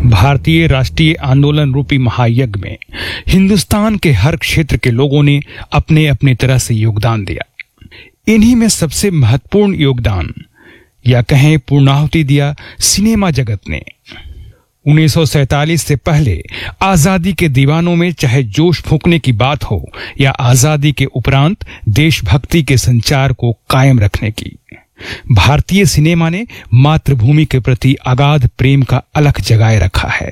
भारतीय राष्ट्रीय आंदोलन रूपी महायज्ञ में हिंदुस्तान के हर क्षेत्र के लोगों ने अपने अपने तरह से योगदान दिया। इन्हीं में सबसे महत्वपूर्ण योगदान या कहें पूर्णाहुति दिया सिनेमा जगत ने। 1947 से पहले आजादी के दीवानों में चाहे जोश फूंकने की बात हो या आजादी के उपरांत देशभक्ति के संचार को कायम रखने की, भारतीय सिनेमा ने मातृभूमि के प्रति अगाध प्रेम का अलख जगाए रखा है।